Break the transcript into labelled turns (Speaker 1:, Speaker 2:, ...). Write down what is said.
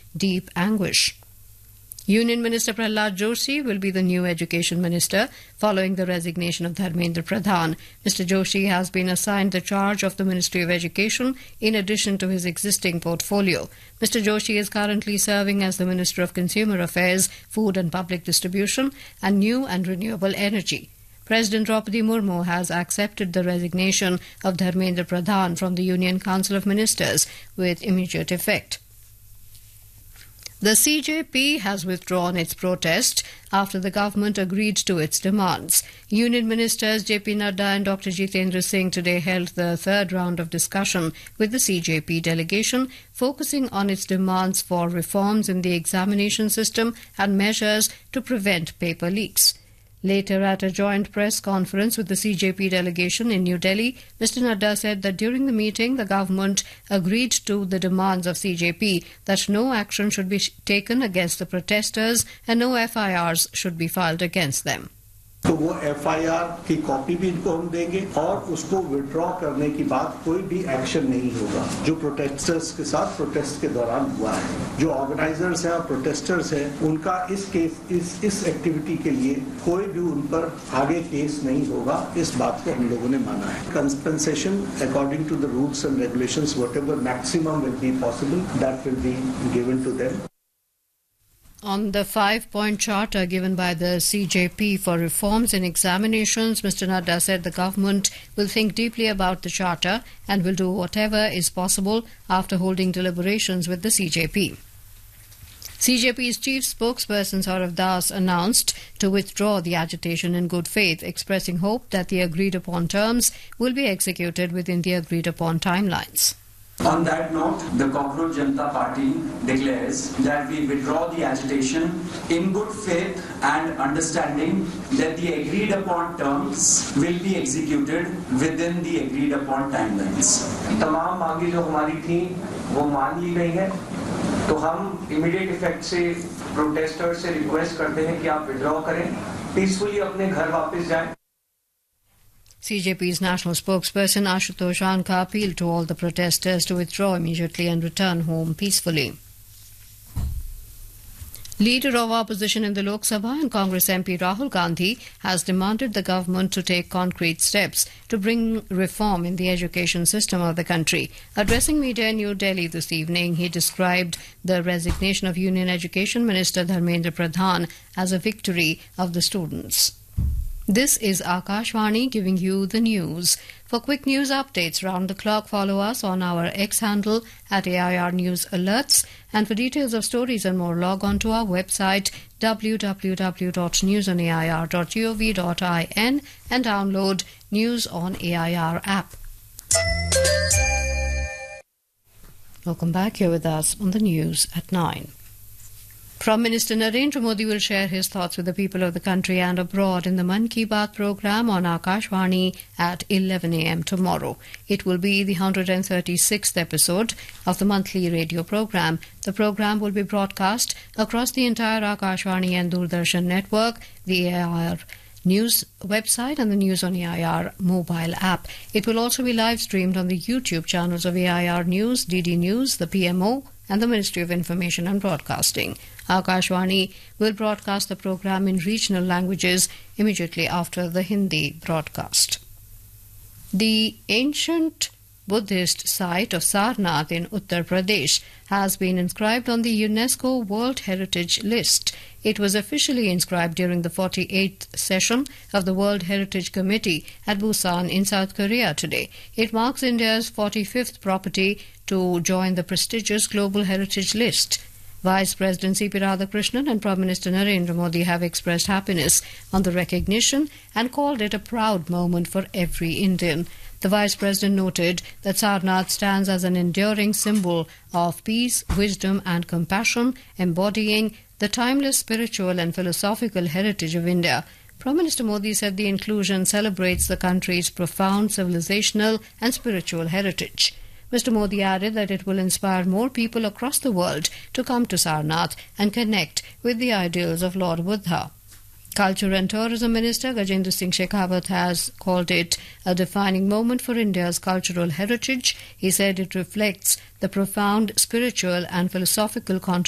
Speaker 1: deep anguish. Union Minister Prahlad Joshi will be the new Education Minister following the resignation of Dharmendra Pradhan. Mr. Joshi has been assigned the charge of the Ministry of Education in addition to his existing portfolio. Mr. Joshi is currently serving as the Minister of Consumer Affairs, Food and Public Distribution and New and Renewable Energy. President Draupadi Murmu has accepted the resignation of Dharmendra Pradhan from the Union Council of Ministers with immediate effect. The CJP has withdrawn its protest after the government agreed to its demands. Union Ministers JP Nadda and Dr. Jitendra Singh today held the third round of discussion with the CJP delegation, focusing on its demands for reforms in the examination system and measures to prevent paper leaks. Later, at a joint press conference with the CJP delegation in New Delhi, Mr. Nadda said that during the meeting, the government agreed to the demands of CJP that no action should be taken against the protesters and no FIRs should be filed against them.
Speaker 2: तो वो FIR की copy भी इनको हम देंगे और उसको withdraw करने की बात कोई भी एक्शन नहीं होगा जो प्रोटेस्टर्स के साथ प्रोटेस्ट के दौरान हुआ है जो ऑर्गेनाइजर्स हैं और प्रोटेस्टर्स हैं उनका इस एक्टिविटी के लिए कोई भी उन पर आगे केस नहीं होगा इस बात को हम लोगों ने माना है compensation according to the rules and regulations whatever maximum will be possible that will be given to them.
Speaker 1: On the 5-point charter given by the CJP for reforms in examinations, Mr. Nadda said the government will think deeply about the charter and will do whatever is possible after holding deliberations with the CJP. CJP's chief spokesperson Saurav Das announced to withdraw the agitation in good faith, expressing hope that the agreed-upon terms will be executed within the agreed-upon timelines.
Speaker 3: On that note, the Cockroach Janata Party declares that we withdraw the agitation in good faith and understanding that the agreed upon terms will be executed within the agreed upon timelines.
Speaker 4: तमाम मांगे जो हमारी थी वो मान ली गई हैं तो हम इमीडिएट इफेक्ट से प्रोटेस्टर्स से रिक्वेस्ट करते हैं कि आप विड्रॉ करें पीसफुली अपने घर वापस जाएं.
Speaker 1: CJP's national spokesperson Ashutosh Anka appealed to all the protesters to withdraw immediately and return home peacefully. Leader of opposition in the Lok Sabha and Congress MP Rahul Gandhi has demanded the government to take concrete steps to bring reform in the education system of the country. Addressing media in New Delhi this evening, he described the resignation of Union Education Minister Dharmendra Pradhan as a victory of the students. This is Akashvani giving you the news. For quick news updates round the clock, follow us on our X handle at AIR News Alerts. And for details of stories and more, log on to our website www.newsonair.gov.in and download News on AIR app. Welcome back. Here with us on the news at 9. Prime Minister Narendra Modi will share his thoughts with the people of the country and abroad in the Mann Ki Baat program on Akashvani at 11 a.m. tomorrow. It will be the 136th episode of the monthly radio program. The program will be broadcast across the entire Akashvani and Doordarshan network, the AIR News website and the News on AIR mobile app. It will also be live streamed on the YouTube channels of AIR News, DD News, the PMO and the Ministry of Information and Broadcasting. Akashvani will broadcast the program in regional languages immediately after the Hindi broadcast. The ancient Buddhist site of Sarnath in Uttar Pradesh has been inscribed on the UNESCO World Heritage List. It was officially inscribed during the 48th session of the World Heritage Committee at Busan in South Korea today. It marks India's 45th property to join the prestigious Global Heritage List. Vice President C.P. Radhakrishnan and Prime Minister Narendra Modi have expressed happiness on the recognition and called it a proud moment for every Indian. The Vice President noted that Sarnath stands as an enduring symbol of peace, wisdom and compassion, embodying the timeless spiritual and philosophical heritage of India. Prime Minister Modi said the inclusion celebrates the country's profound civilizational and spiritual heritage. Mr. Modi added that it will inspire more people across the world to come to Sarnath and connect with the ideals of Lord Buddha. Culture and Tourism Minister Gajendra Singh Shekhawat has called it a defining moment for India's cultural heritage. He said it reflects the profound spiritual and philosophical contribution